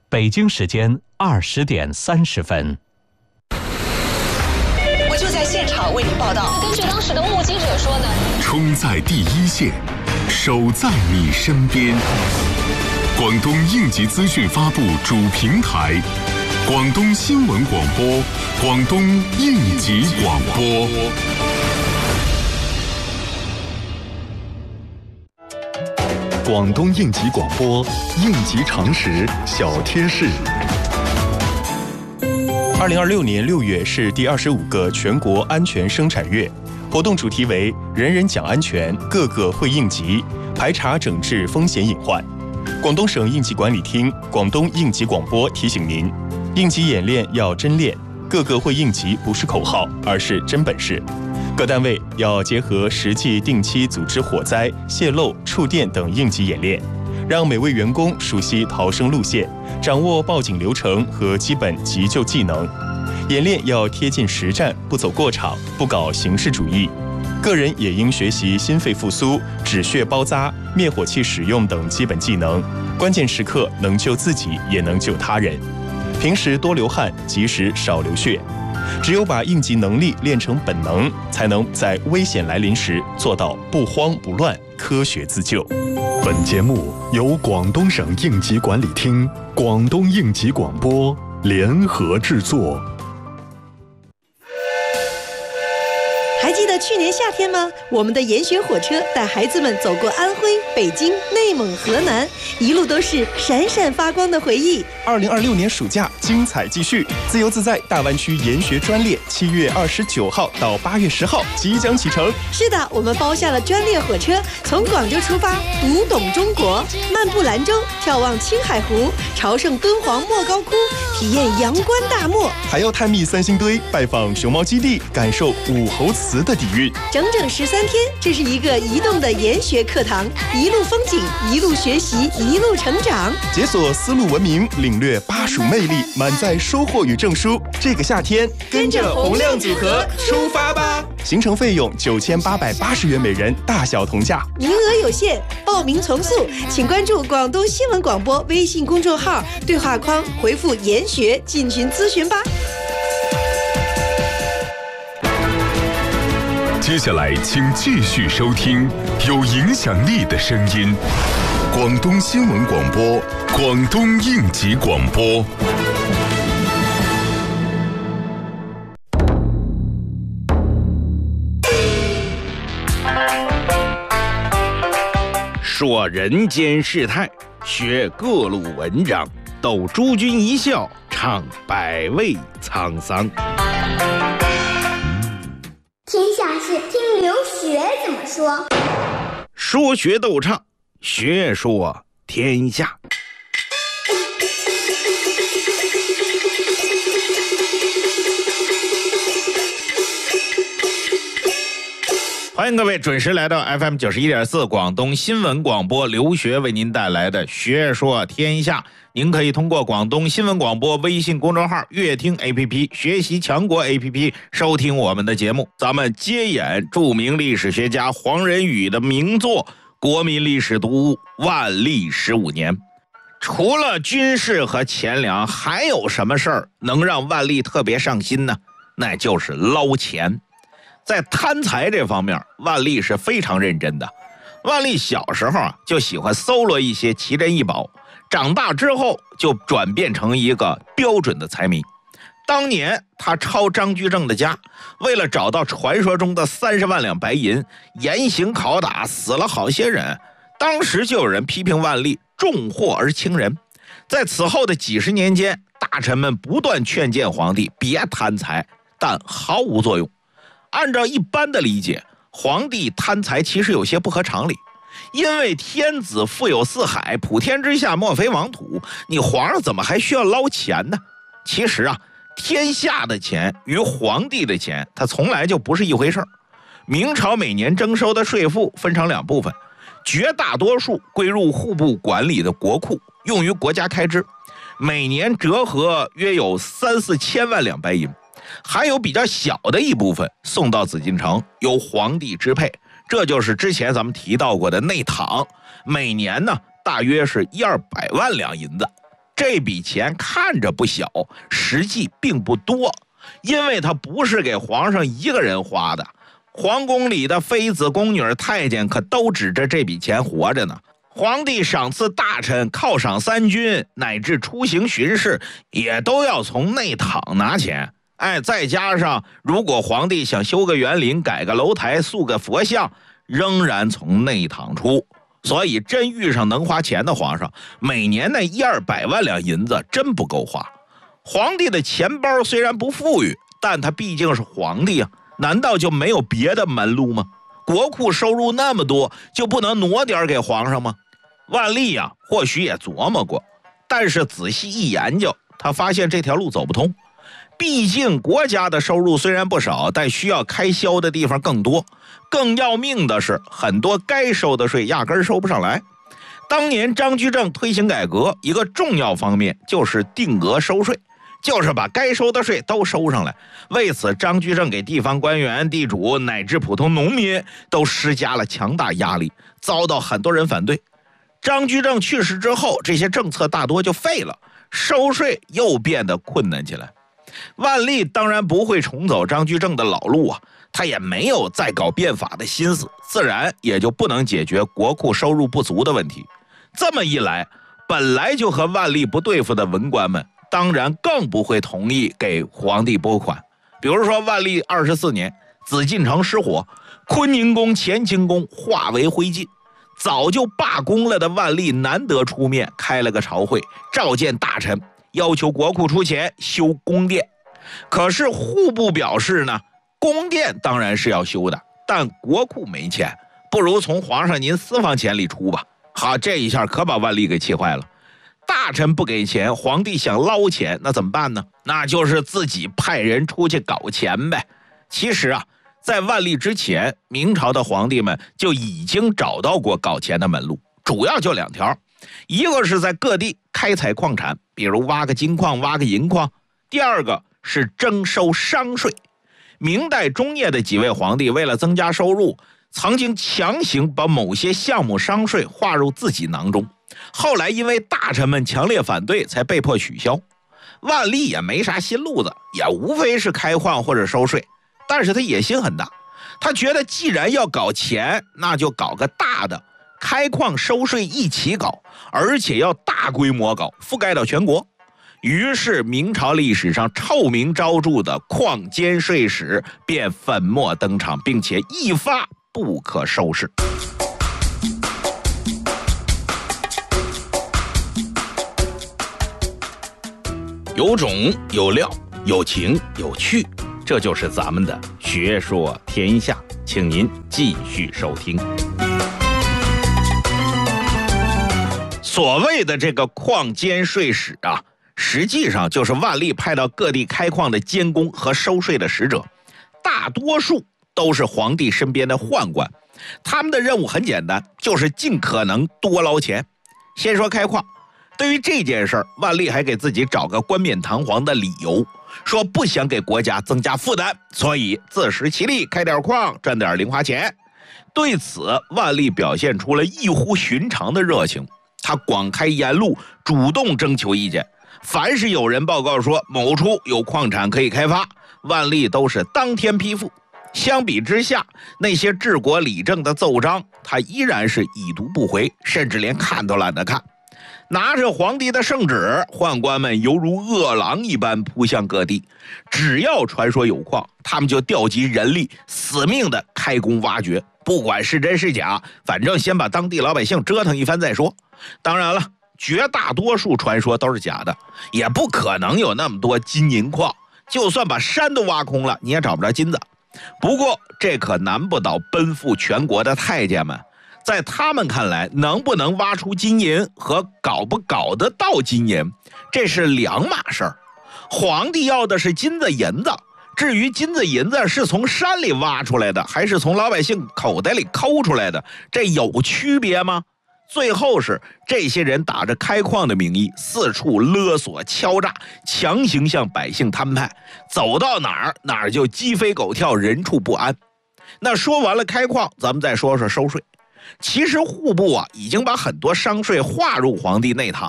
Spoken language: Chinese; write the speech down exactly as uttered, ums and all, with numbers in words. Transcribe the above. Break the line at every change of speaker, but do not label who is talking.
北京时间二十点三十分。
我就在现场为您报道。
根据当时的目击者说呢，
冲在第一线，守在你身边。广东应急资讯发布主平台，广东新闻广播，广东应急广播。广东应急广播，应急常识小贴士。
二零二六年六月是第二十五个全国安全生产月，活动主题为“人人讲安全，个个会应急，排查整治风险隐患”。广东省应急管理厅、广东应急广播提醒您：应急演练要真练，个个会应急不是口号，而是真本事。各单位要结合实际，定期组织火灾、泄漏、触电等应急演练，让每位员工熟悉逃生路线，掌握报警流程和基本急救技能。演练要贴近实战，不走过场，不搞形式主义。个人也应学习心肺复苏、止血包扎、灭火器使用等基本技能，关键时刻能救自己，也能救他人。平时多流汗，及时少流血。只有把应急能力练成本能，才能在危险来临时做到不慌不乱，科学自救。
本节目由广东省应急管理厅、广东应急广播联合制作。
还记得去年夏天吗？我们的研学火车带孩子们走过安徽、北京、内蒙、河南，一路都是闪闪发光的回忆。
二零二六年暑假精彩继续，自由自在大湾区研学专列七月二十九号到八月十号即将启程。
是的，我们包下了专列火车，从广州出发，读懂中国，漫步兰州，眺望青海湖，朝圣敦煌莫高窟，体验阳关大漠，
还要探秘三星堆，拜访熊猫基地，感受武侯祠的底蕴。
整整十三天，这是一个移动的研学课堂，一路风景，一路学习，一路成长，
解锁丝路文明，领略巴蜀魅力，满载收获与证书。这个夏天，跟着洪亮组合出发吧！行程费用九千八百八十元每人，大小同价，
名额有限，报名从速，请关注广东新闻广播微信公众号，对话框回复“研学”进群咨询吧。
接下来，请继续收听有影响力的声音——广东新闻广播、广东应急广播。
说人间世态，学各路文章，逗诸君一笑，唱百味沧桑。
天下事听刘学怎么说。
说学逗唱，学说天下。欢迎各位准时来到 F M 九十一点四 广东新闻广播，刘学为您带来的学说天下。您可以通过广东新闻广播微信公众号、乐听 A P P、学习强国 A P P 收听我们的节目。咱们接演著名历史学家黄仁宇的名作《国民历史读物万历十五年》。除了军事和钱粮，还有什么事儿能让万历特别上心呢？那就是捞钱。在贪财这方面，万历是非常认真的。万历小时候啊，就喜欢搜罗一些奇珍异宝，长大之后就转变成一个标准的财迷。当年他抄张居正的家，为了找到传说中的三十万两白银，严刑拷打，死了好些人。当时就有人批评万历重货而轻人。在此后的几十年间，大臣们不断劝谏皇帝别贪财，但毫无作用。按照一般的理解，皇帝贪财其实有些不合常理，因为天子富有四海，普天之下莫非王土，你皇上怎么还需要捞钱呢？其实啊，天下的钱与皇帝的钱，它从来就不是一回事儿。明朝每年征收的税赋分成两部分，绝大多数归入户部管理的国库，用于国家开支，每年折合约有三四千万两白银。还有比较小的一部分送到紫禁城，由皇帝支配，这就是之前咱们提到过的内帑，每年呢大约是一二百万两银子。 这笔钱看着不小，实际并不多，因为它不是给皇上一个人花的，皇宫里的妃子宫女太监可都指着这笔钱活着呢。皇帝赏赐大臣、犒赏三军，乃至出行巡视，也都要从内堂拿钱。哎，再加上如果皇帝想修个园林、改个楼台、塑个佛像，仍然从内堂出。所以真遇上能花钱的皇上，每年那一二百万两银子真不够花。皇帝的钱包虽然不富裕，但他毕竟是皇帝啊，难道就没有别的门路吗？国库收入那么多，就不能挪点给皇上吗？万历呀、啊，或许也琢磨过，但是仔细一研究，他发现这条路走不通。毕竟国家的收入虽然不少，但需要开销的地方更多。更要命的是，很多该收的税压根儿收不上来。当年张居正推行改革，一个重要方面就是定额收税，就是把该收的税都收上来。为此，张居正给地方官员、地主乃至普通农民都施加了强大压力，遭到很多人反对。张居正去世之后，这些政策大多就废了，收税又变得困难起来。万历当然不会重走张居正的老路啊，他也没有再搞变法的心思，自然也就不能解决国库收入不足的问题。这么一来，本来就和万历不对付的文官们，当然更不会同意给皇帝拨款。比如说万历二十四年，紫禁城失火，坤宁宫、乾清宫化为灰烬。早就罢工了的万历难得出面，开了个朝会，召见大臣，要求国库出钱修宫殿。可是户部表示呢，宫殿当然是要修的，但国库没钱，不如从皇上您私房钱里出吧。好，这一下可把万历给气坏了。大臣不给钱，皇帝想捞钱，那怎么办呢？那就是自己派人出去搞钱呗。其实啊，在万历之前，明朝的皇帝们就已经找到过搞钱的门路，主要就两条。一个是在各地开采矿产，比如挖个金矿、挖个银矿；第二个是征收商税。明代中叶的几位皇帝为了增加收入，曾经强行把某些项目商税划入自己囊中，后来因为大臣们强烈反对，才被迫取消。万历也没啥新路子，也无非是开矿或者收税，但是他野心很大，他觉得既然要搞钱，那就搞个大的，开矿收税一起搞，而且要大规模搞，覆盖到全国。于是明朝历史上臭名昭著的矿监税史便粉墨登场，并且一发不可收拾。有种有料，有情有趣，这就是咱们的学说天下，请您继续收听。所谓的这个矿监税使啊，实际上就是万历派到各地开矿的监工和收税的使者，大多数都是皇帝身边的宦官。他们的任务很简单，就是尽可能多捞钱。先说开矿，对于这件事儿，万历还给自己找个冠冕堂皇的理由，说不想给国家增加负担，所以自食其力，开点矿，赚点零花钱。对此，万历表现出了异乎寻常的热情，他广开言路，主动征求意见。凡是有人报告说某处有矿产可以开发，万历都是当天批复。相比之下，那些治国理政的奏章，他依然是已读不回，甚至连看都懒得看。拿着皇帝的圣旨，宦官们犹如饿狼一般扑向各地，只要传说有矿，他们就调集人力，死命的开工挖掘，不管是真是假，反正先把当地老百姓折腾一番再说。当然了，绝大多数传说都是假的，也不可能有那么多金银矿，就算把山都挖空了，你也找不着金子。不过这可难不倒奔赴全国的太监们，在他们看来，能不能挖出金银和搞不搞得到金银，这是两码事儿。皇帝要的是金子银子，至于金子银子是从山里挖出来的，还是从老百姓口袋里抠出来的，这有区别吗？最后是这些人打着开矿的名义，四处勒索敲诈，强行向百姓摊派，走到哪儿哪儿就鸡飞狗跳，人畜不安。那说完了开矿，咱们再说说收税。其实户部啊，已经把很多商税划入皇帝内堂。